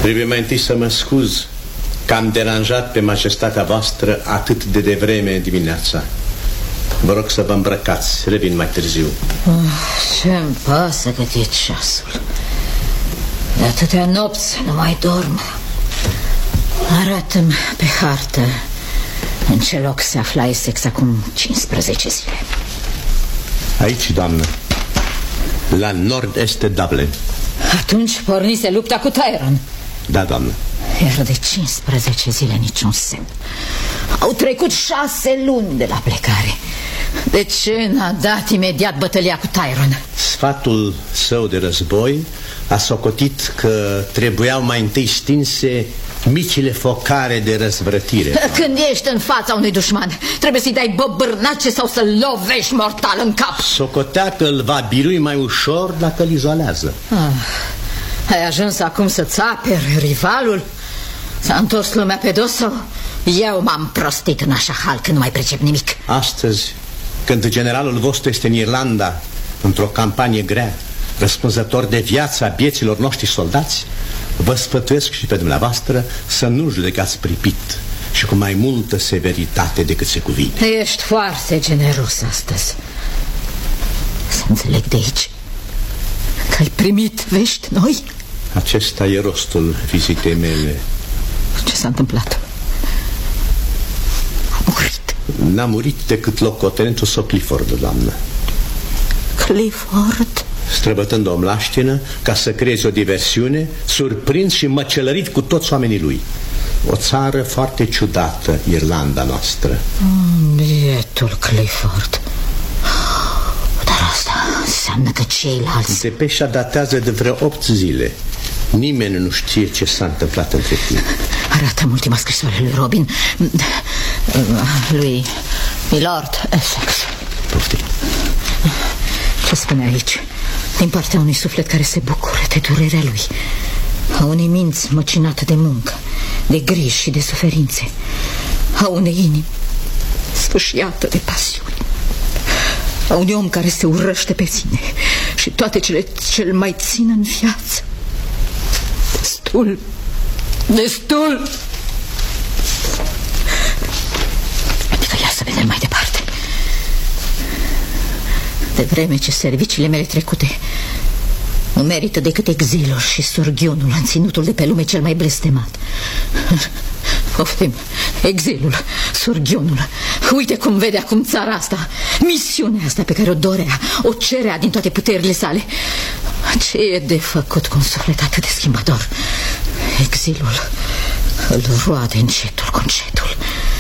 Trebuie mai întâi să mă scuz că am deranjat pe majestatea voastră atât de devreme dimineața. Vă rog să vă îmbrăcați, revin mai târziu. Ce-mi pasă cât e ceasul. De atâtea nopți nu mai dorm. Arată-mi pe hartă în ce loc se afla Essex acum 15 zile. Aici, doamnă, la nord-est de Dublin. Atunci pornise lupta cu Tyrone. Da, doamnă. Iar de 15 zile niciun semn. Au trecut 6 luni de la plecare. De ce n-a dat imediat bătălia cu Tyrone? Sfatul său de război a socotit că trebuiau mai întâi stinse micile focare de răzvrătire. Când ești în fața unui dușman, trebuie să-i dai băbârnace sau să-l lovești mortal în cap. Socotea că îl va birui mai ușor dacă îl izolează. Ai ajuns acum să-ți aperi rivalul? S-a întors lumea pe dos sau eu m-am prostit în așa hal că nu mai pricep nimic? Astăzi, când generalul vostru este în Irlanda, într-o campanie grea, răspunzător de viața vieților noștri soldați, vă sfătuiesc și pe dumneavoastră să nu judecați pripit și cu mai multă severitate decât se cuvine. Ești foarte generos astăzi. Să înțeleg de aici că ai primit vești noi? Acesta e rostul vizitei mele. Ce s-a întâmplat? A murit. N-a murit decât locotenentul său Clifford, doamnă. Clifford? Străbătând o mlaștină ca să creeze o diversiune, surprins și măcelărit cu toți oamenii lui. O țară foarte ciudată, Irlanda noastră. Bietul Clifford. Dar asta înseamnă că ceilalți... Depeșa datează de vreo 8 zile. Nimeni nu știe ce s-a întâmplat între timp. Arată-mi ultima scrisoare lui Robin, lui Milord Essex. Poftim. Ce spune aici? Din partea unui suflet care se bucură de durerea lui, a unei minți măcinate de muncă, de griji și de suferințe, a unei inimi sfâșiată de pasiuni, a unui om care se urăște pe sine și toate cele ce îl mai țin în viață. Destul. Destul. Adică ia să vedem mai departe. De vreme ce serviciile mele trecute nu merită decât exilul și surghiunul în ținutul de pe lume cel mai blestemat. Poftim, exilul, surghiunul. Uite cum vede acum țara asta, misiunea asta pe care o dorea, o cerea din toate puterile sale. Ce e de făcut cu un suflet atât de schimbător? Exilul îl roade încetul cu încetul.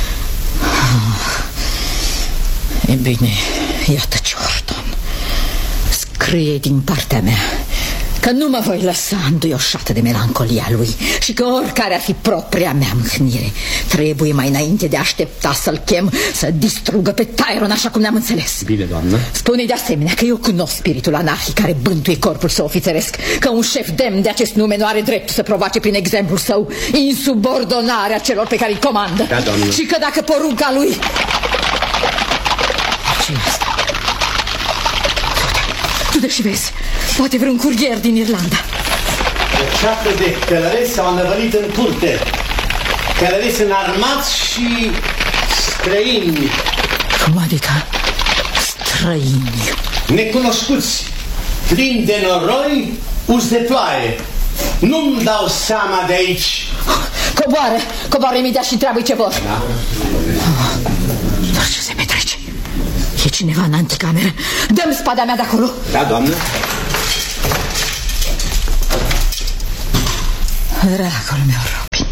E bine, iată ce ordon. Scrie din partea mea că nu mă voi lăsa înduioșată de melancolia lui și că oricare ar fi propria mea mâhnire, trebuie mai înainte de a aștepta să-l chem să distrugă pe Tyrone așa cum ne-am înțeles. Bine, doamnă. Spune de asemenea că eu cunosc spiritul anarhic care bântuie corpul său ofițeresc, că un șef demn de acest nume nu are drept să provoace prin exemplul său insubordonarea celor pe care îi comandă. Da, doamnă. Și că dacă porunca lui... Ce-i asta? Du-te și vezi, poate vreun curier din Irlanda. O ceată de călăreți s-au înăvălit în curte. Călăreți înarmați și străini. Cum adică străini? Necunoscuți, plini de noroi, us de ploaie. Nu-mi dau seama de aici. Coboară imediat și întreabă-i ce vor. Da. Dar ce se petrece? E cineva în anticameră? Dă-mi spada mea de acolo. Da, doamnă. Dragul meu, Robin.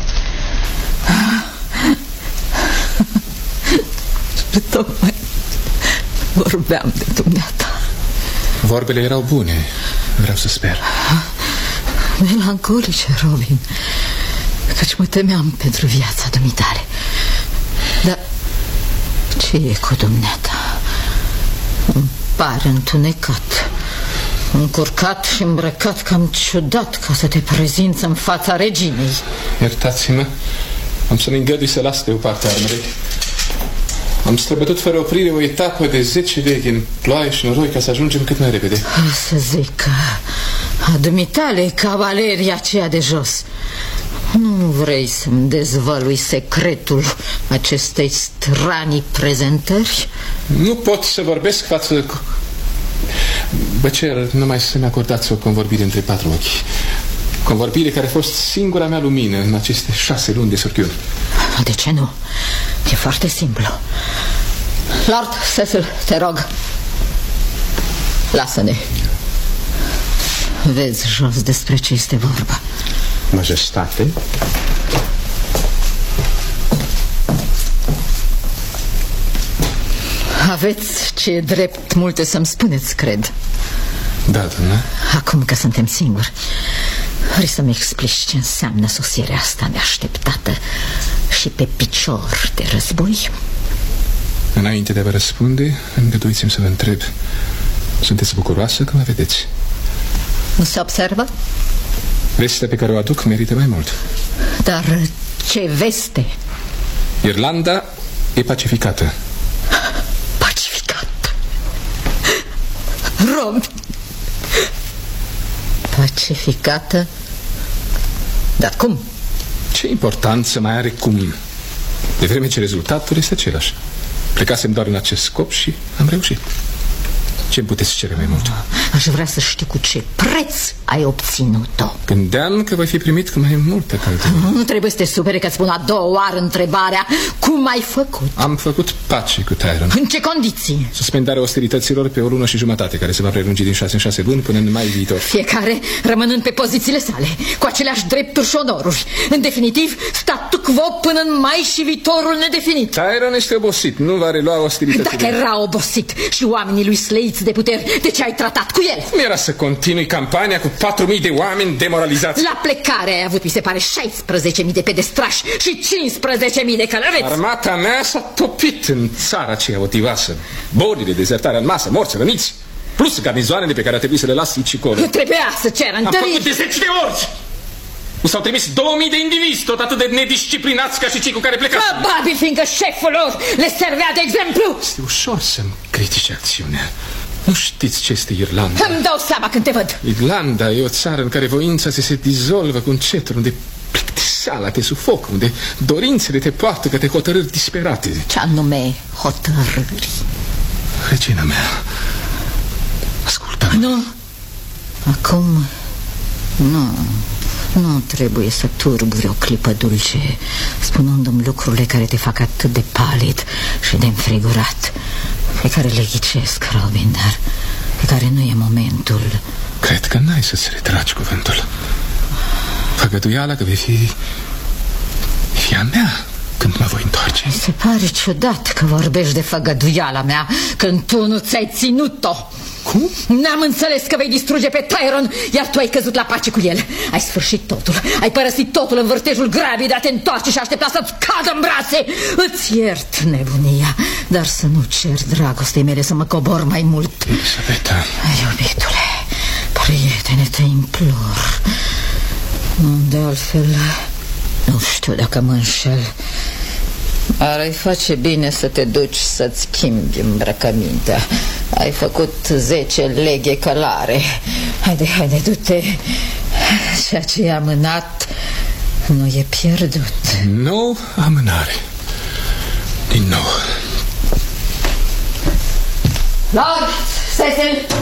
Tocmai vorbeam de dumneata. Vorbele erau bune, vreau să sper. Melancolice, Robin, căci mă temeam pentru viața dumitale. Dar ce e cu dumneata? Îmi pare întunecat, încurcat și îmbrăcat cam ciudat ca să te prezinți în fața reginei. Iertați-mă, am să-mi îngădui să las deoparte armele. Am străbătut fără oprire o etapă de 10 vechi în ploaie și noroi ca să ajungem cât mai repede. Să zic că a dumitale cavaleria aceea de jos Nu vrei să-mi dezvălui secretul acestei stranii prezentări? Nu pot să vorbesc față... Vă cer numai să-mi acordați o convorbire între patru ochi. Convorbire care a fost singura mea lumină în aceste 6 luni de surchiuni. De ce nu? E foarte simplu. Lord Cecil, te rog, lasă-ne. Vezi jos despre ce este vorba. Majestate, aveți ce e drept multe să-mi spuneți, cred. Da, doamne. Acum că suntem singuri, vrei să-mi explici ce înseamnă sosirea asta neașteptată și pe picior de război? Înainte de a vă răspunde, îngăduiți-mi să vă întreb: sunteți bucuroasă că mă vedeți? Nu se observă? Vestea pe care o aduc merită mai mult. Dar ce veste? Irlanda e pacificată. Pacificată? Robi, pacificată? Dar cum? Ce importanță mai are cum? De vreme ce rezultatul este același. Plecasem doar în acest scop și am reușit. Ce puteți cere mai mult? Aș vrea să știu cu ce preț ai obținut-o. Gândeam că voi fi primit cu mai multă căldură. Nu trebuie să te supere că-ți spun a doua oară întrebarea: cum ai făcut? Am făcut pace cu Tyrone. În ce condiții? Suspendarea ostilităților pe o lună și jumătate, care se va prelungi din 6 în 6 luni până în mai viitor. Fiecare rămânând pe pozițiile sale, cu aceleași drepturi și onoruri. În definitiv, statu quo până în mai și viitorul nedefinit. Tyrone este obosit, nu va relua ostilitățile. Dacă era obosit și oamenii lui slăiți de putere, de ce ai tratat cu el? Cum era să continui campania cu 4.000 de oameni demoralizați? La plecare ai avut, mi se pare, 16.000 de pedestrași și 15.000 de călăreți. Armata mea s-a topit în țara aceea otivoasă. Bolile, dezertarea în masă, morți, răniți, plus garnizoanele pe care a trebuit să le las aici și colo. Trebuia să cer întâi. Am făcut de 10 de ori. Nu s-au trimis 2000 de indivizi, tot atât de nedisciplinați ca și cei cu care plecați. Probabil fiindcă șeful lor le servea de exemplu. Este ușor să-mi critici acțiunea. Nu știți ce este Irlanda. Îmi dau seama când te văd. Irlanda e o țară în care voința se dizolvă cu încetul, unde plictiseala te sufocă, unde dorințele te poartă către hotărâri disperate. Ce anume hotărâri? Regina mea, ascultă-mă. Nu. Acum, nu trebuie să turburi o clipă dulce, spunându-mi lucrurile care te fac atât de palid și de înfrigurat, pe care le ghicesc, Robin, dar pe care nu e momentul. Cred că n-ai să-ți retragi cuvântul. Făgăduiala că vei fi fia mea când mă voi întoarce. Mi se pare ciudat că vorbești de făgăduiala mea când tu nu ți-ai ținut-o. Cum? N-am înțeles că vei distruge pe Tyrone, iar tu ai căzut la pace cu el. Ai sfârșit totul, ai părăsit totul în vârtejul grabii de a te întoarce și aștepta să-ți cadă în brațe. Îți iert nebunia, dar să nu cer dragostei mele să mă cobor mai mult. Elisabeta, iubitule, prietene, te implor. De altfel, nu știu dacă mă înșel. Ar-i face bine să te duci să-ți schimbi îmbrăcămintea. Ai făcut 10 leghe călare. Haide, du-te. Ceea ce e amânat nu e pierdut. nou amânare. Din nou. Lord Cecil!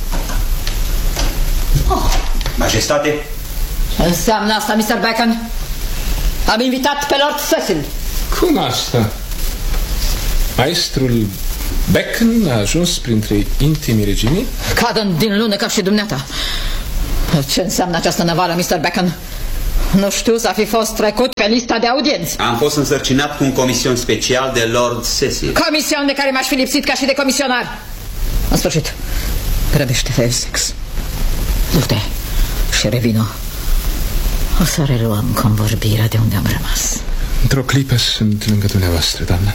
Majestate? Ce înseamnă asta, Mr. Bacon? Am invitat pe Lord Cecil. Cum asta? Maestrul Bacon a ajuns printre intimii reginii? Cadă din lună ca și dumneata. Ce înseamnă această năvală, Mr. Bacon? Nu știu să fi fost trecut pe lista de audienți. Am fost însărcinat cu un comision special de Lord Cecil. Comision de care m-aș fi lipsit ca și de comisionar. În sfârșit, grăbește-te, Essex. Du-te și revino. O să reluăm convorbirea de unde am rămas. Într-o clipă sunt lângă dumneavoastră, doamnă.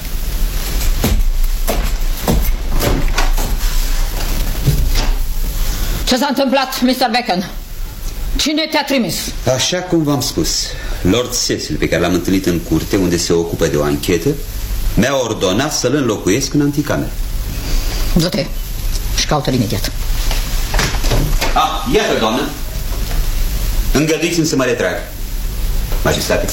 Ce s-a întâmplat, Mr. Bacon? Cine te-a trimis? Așa cum v-am spus, Lord Cecil, pe care l-am întâlnit în curte, unde se ocupă de o anchetă, mi-a ordonat să-l înlocuiesc în anticameră. Du-te și caută-l imediat. Iată, doamnă. Îngăduiți-mi să mă retrag. Majestate.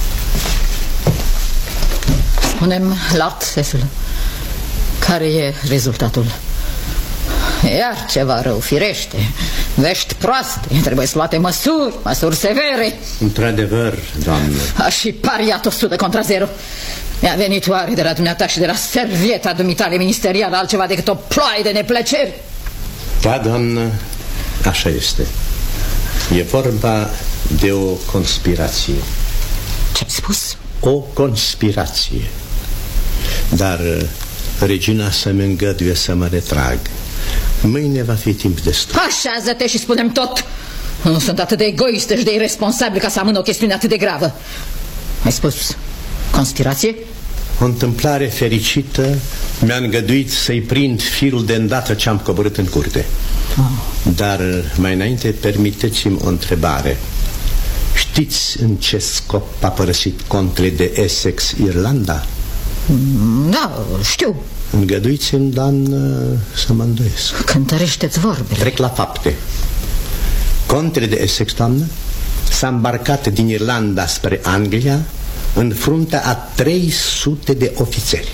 Spune-mi, Lord Cecil, care e rezultatul? Iar ceva rău, firește. Vești proaste, trebuie să luate măsuri severe. Într-adevăr, doamnă. A și pariat 100 contra 0. Mi-a venit oare de la dumneata și de la servieta dumitale ministerială altceva decât o ploaie de neplăceri? Da, doamnă, așa este. E vorba de o conspirație. Ce-ai spus? O conspirație. Dar regina să-mi îngăduie să mă retrag. Mâine va fi timp destul. Așează-te și spune-mi tot. Nu sunt atât de egoistă și de irresponsabil ca să amân o chestiune atât de gravă. Ai spus conspirație? O întâmplare fericită mi-a îngăduit să-i prind firul de îndată ce am coborât în curte. Dar mai înainte permiteți-mi o întrebare. Știți în ce scop a părăsit contele de Essex Irlanda? Da, știu. Îngăduiți-mi, doamnă, să mă îndoiesc. Cântărește-ți vorbele. Trec la fapte. Contele de Essex, doamnă, s-a îmbarcat din Irlanda spre Anglia în fruntea a 300 de ofițeri.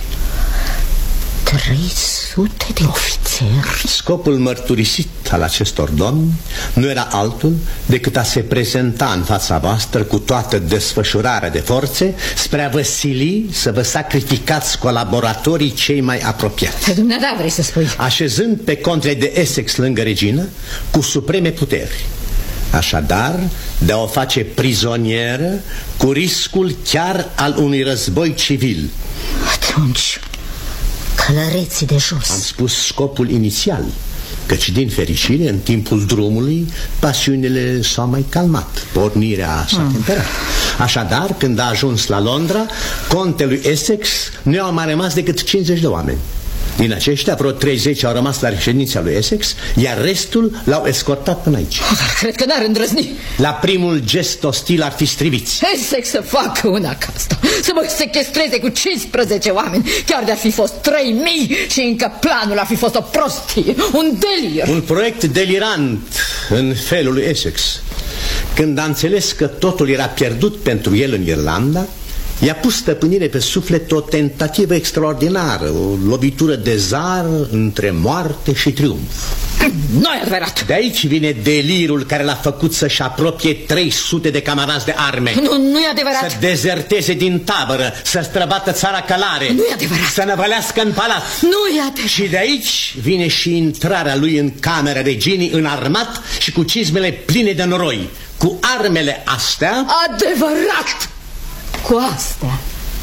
300 de ofițeri? Scopul mărturisit al acestor domni nu era altul decât a se prezenta în fața voastră cu toată desfășurarea de forțe spre a vă sili să vă sacrificați colaboratorii cei mai apropiați. Pe dumneata vrei să spui? Așezând pe contele de Essex lângă regină cu supreme puteri. Așadar, de a o face prizonieră cu riscul chiar al unui război civil. Atunci, călăreții de jos. Am spus scopul inițial, căci din fericire, în timpul drumului, pasiunile s-au mai calmat, pornirea s-a temperat. Așadar, când a ajuns la Londra, contelui Essex nu i-au mai rămas decât 50 de oameni. Din aceștia, vreo 30 au rămas la reședința lui Essex, iar restul l-au escortat până aici. Dar cred că n-ar îndrăzni. La primul gest ostil ar fi striviți. Essex să facă una ca asta, să mă sechestreze cu 15 oameni, chiar de-ar fi fost 3000 și încă planul ar fi fost o prostie, un delir. Un proiect delirant în felul lui Essex. Când a înțeles că totul era pierdut pentru el în Irlanda, i-a pus stăpânire pe suflet o tentativă extraordinară, o lovitură de zar între moarte și triumf. Nu e adevărat. De aici vine delirul care l-a făcut să-și apropie 300 de camarazi de arme. Nu e adevărat. Să dezerteze din tabără, să străbată țara călare. Nu e adevărat. Să năvălească în palat. Nu e adevărat. Și de aici vine și intrarea lui în camera reginii înarmat și cu cizmele pline de noroi. Cu armele astea... Adevărat! Cu astea.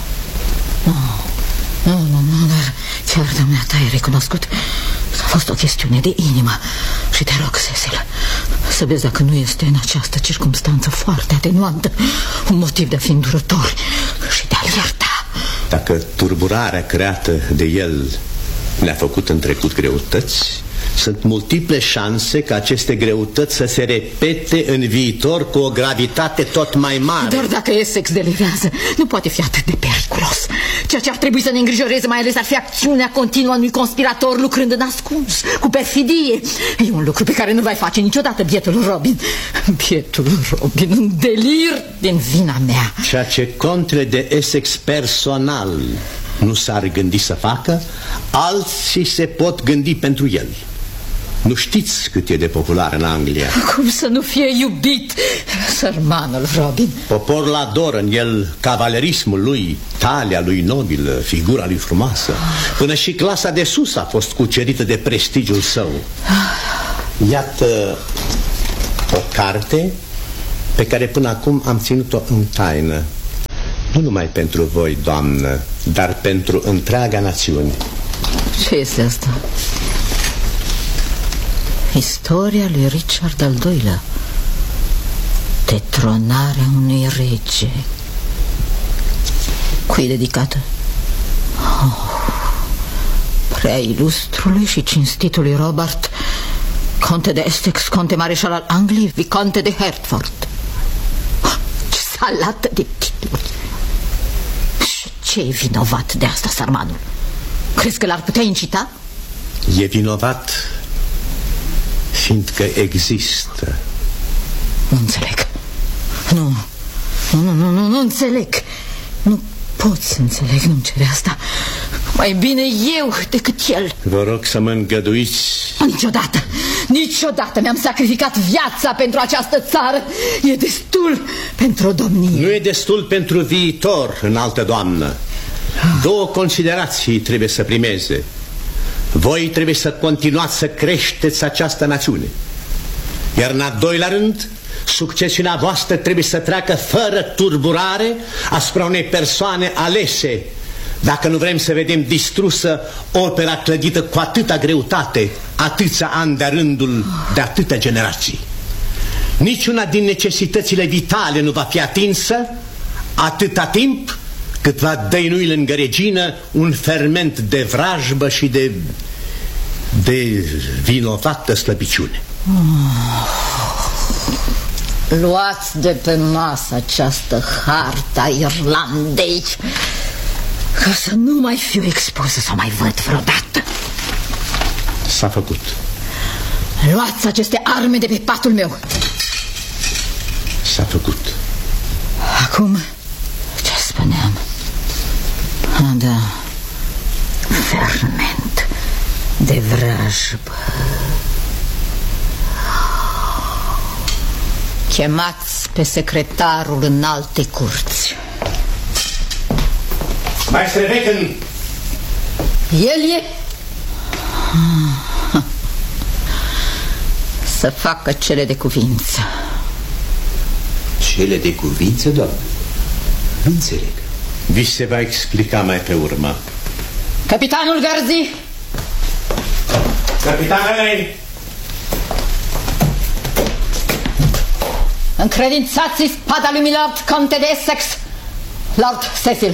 Nu, dar chiar dumneata ai recunoscut că a fost o chestiune de inimă. Și te rog, Cecil, să vezi dacă nu este în această circumstanță foarte atenuantă un motiv de a fi îndurător și de a-l ierta. Dacă turburarea creată de el ne-a făcut în trecut greutăți, sunt multiple șanse ca aceste greutăți să se repete în viitor cu o gravitate tot mai mare. Doar dacă Essex delirează, nu poate fi atât de periculos. Ceea ce ar trebui să ne îngrijoreze mai ales ar fi acțiunea continuă a unui conspirator lucrând în ascuns, cu perfidie. E un lucru pe care nu-l vai face niciodată bietul Robin. Bietul Robin, un delir din vina mea. Ceea ce contele de Essex personal nu s-ar gândi să facă, alții se pot gândi pentru el. Nu știți cât e de popular în Anglia. Cum să nu fie iubit, sărmanul Robin? Poporul adoră în el cavalerismul lui, talia lui nobilă, figura lui frumoasă. Până și clasa de sus a fost cucerită de prestigiul său. Iată o carte pe care până acum am ținut-o în taină. Nu numai pentru voi, doamnă, dar pentru întreaga națiune. Ce este asta? Istoria lui Richard al II-lea. Detronarea unui rege. Cui e dedicată? Prea ilustrului și cinstitului Robert, conte de Essex, conte mareșal al Angliei, viconte de Hertford. Ce salată de titluri! Și ce e vinovat de asta, sarmanul? Crezi că l-ar putea incita? E vinovat fiindcă există. Nu înțeleg. Nu înțeleg. Nu pot să înțeleg, nu-mi cere asta. Mai bine eu decât el. Vă rog să mă îngăduiți. Niciodată mi-am sacrificat viața pentru această țară. E destul pentru o domnie. Nu e destul pentru viitor, înaltă doamnă. Două considerații trebuie să primeze. Voi trebuie să continuați să creșteți această națiune. Iar în al doilea rând, succesiunea voastră trebuie să treacă fără turburare asupra unei persoane alese, dacă nu vrem să vedem distrusă opera clădită cu atâta greutate, atâția ani de rândul de atâtea generații. Niciuna din necesitățile vitale nu va fi atinsă atâta timp cât va dăinui lângă regină un ferment de vrajbă și de vinovată slăbiciune. Luați de pe masă această harta Irlandei, ca să nu mai fiu expusă să mai văd vreodată. S-a făcut. Luați aceste arme de pe patul meu. S-a făcut. Acum, ce spuneam? Da, ferment de vrajbă. Chemați pe secretarul în alte curți. Maestre Bacon! El e? Să facă cele de cuvință. Cele de cuvință, doamnă? Nu înțeleg. Vi se va explica mai pe urmă. Capitanul Garzi! Capitanele! Încredințați spada lui Milord Conte de Essex, Lord Cecil.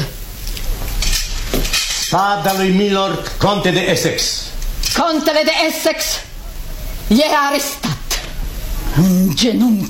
Spada lui Milord Conte de Essex. Contele de Essex e arestat în genunchi